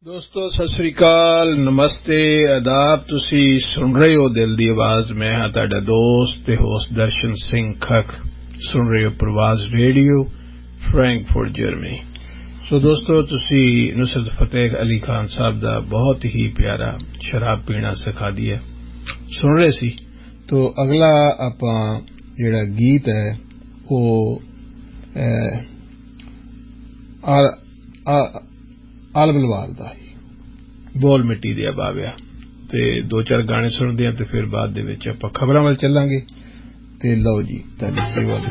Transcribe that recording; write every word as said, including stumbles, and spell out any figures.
ਦੋਸਤੋ ਸਤਿ ਸ੍ਰੀ ਅਕਾਲ, ਨਮਸਤੇ, ਆਦਾਬ। ਤੁਸੀਂ ਸੁਣ ਰਹੇ ਹੋ ਦਿਲ ਦੀ ਆਵਾਜ਼। ਮੈਂ ਹਾਂ ਤੁਹਾਡਾ ਦੋਸਤ ਤੇ ਹੋਸਟ ਦਰਸ਼ਨ ਸਿੰਘ ਖੱਖ। ਸੁਣ ਰਹੇ ਹੋ ਪ੍ਰਵਾਜ਼ ਰੇਡੀਓ, ਫਰੈਂਕਫਰਟ, ਜਰਮਨੀ। ਸੋ ਦੋਸਤੋ, ਤੁਸੀਂ ਨੁਸਰਤ ਫਤਿਹ ਅਲੀ ਖਾਨ ਸਾਹਿਬ ਦਾ ਬਹੁਤ ਹੀ ਪਿਆਰਾ ਸ਼ਰਾਬ ਪੀਣਾ ਸਿਖਾ ਦਿਆ ਸੁਣ ਰਹੇ ਸੀ। ਤੋ ਅਗਲਾ ਆਪਾਂ ਜਿਹੜਾ ਗੀਤ ਹੈ ਉਹ ਆਲ ਬਲਵਾਰ ਦਾ ਹੀ ਬੋਲ ਮਿੱਟੀ ਦੇ ਬਾਬਿਆ। ਤੇ ਦੋ ਚਾਰ ਗਾਣੇ ਸੁਣਦੇ ਹਾਂ ਤੇ ਫਿਰ ਬਾਅਦ ਦੇ ਵਿੱਚ ਆਪਾਂ ਖਬਰਾਂ ਵੱਲ ਚੱਲਾਂਗੇ। ਤੇ ਲਓ ਜੀ, ਤੁਹਾਡੀ ਸੇਵਾ